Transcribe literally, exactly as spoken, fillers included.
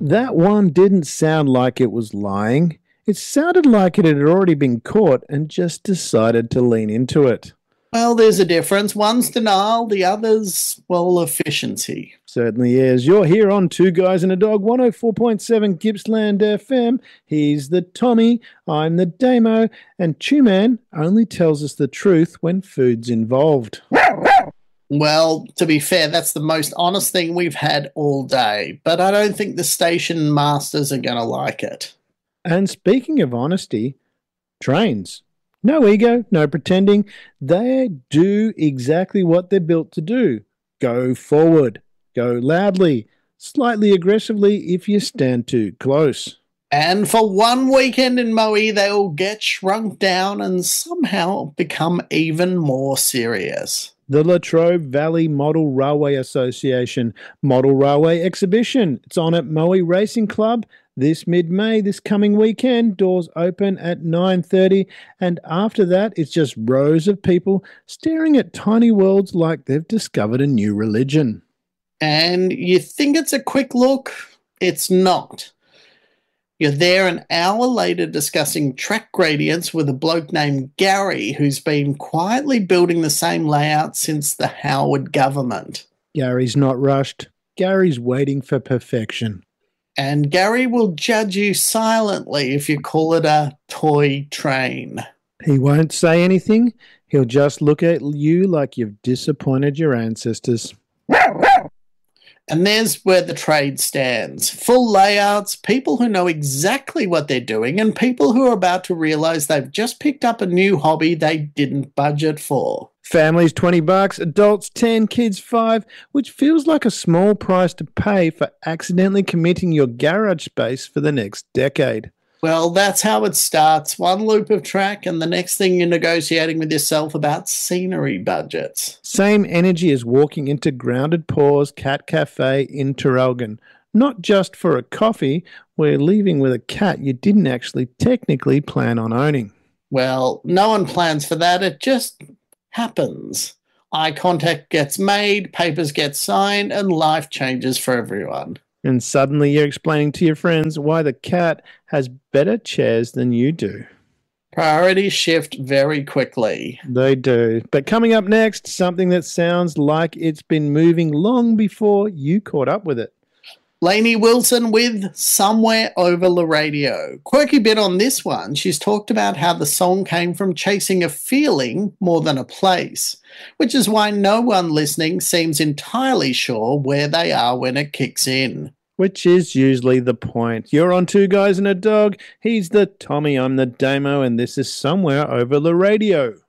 That one didn't sound like it was lying. It sounded like it had already been caught and just decided to lean into it. Well, there's a difference. One's denial, the other's, well, efficiency. Certainly is. You're here on Two Guys and a Dog, one oh four point seven Gippsland F M. He's the Tommy, I'm the Damo, and Chew Man only tells us the truth when food's involved. Well, to be fair, that's the most honest thing we've had all day, but I don't think the station masters are going to like it. And speaking of honesty, trains. No ego, no pretending. They do exactly what they're built to do. Go forward. Go loudly. Slightly aggressively if you stand too close. And for one weekend in Moe, they'll get shrunk down and somehow become even more serious. The Latrobe Valley Model Railway Association Model Railway Exhibition. It's on at Moe Racing Club this mid-May, this coming weekend. Doors open at nine thirty, and after that, it's just rows of people staring at tiny worlds like they've discovered a new religion. And you think it's a quick look? It's not. You're there an hour later discussing track gradients with a bloke named Gary, who's been quietly building the same layout since the Howard government. Gary's not rushed. Gary's waiting for perfection. And Gary will judge you silently if you call it a toy train. He won't say anything. He'll just look at you like you've disappointed your ancestors. And there's where the trade stands. Full layouts, people who know exactly what they're doing, and people who are about to realise they've just picked up a new hobby they didn't budget for. Families twenty bucks, adults ten, kids five, which feels like a small price to pay for accidentally committing your garage space for the next decade. Well, that's how it starts. One loop of track, and the next thing you're negotiating with yourself about scenery budgets. Same energy as walking into Grounded Paws Cat Cafe in Traralgon. Not just for a coffee, we're leaving with a cat you didn't actually technically plan on owning. Well, no one plans for that. It just happens. Eye contact gets made, papers get signed, and life changes for everyone. And suddenly you're explaining to your friends why the cat has better chairs than you do. Priorities shift very quickly. They do. But coming up next, something that sounds like it's been moving long before you caught up with it. Lainey Wilson with Somewhere Over the Radio. Quirky bit on this one. She's talked about how the song came from chasing a feeling more than a place, which is why no one listening seems entirely sure where they are when it kicks in. Which is usually the point. You're on Two Guys and a Dog. He's the Tommy, I'm the Damo, and this is Somewhere Over the Radio.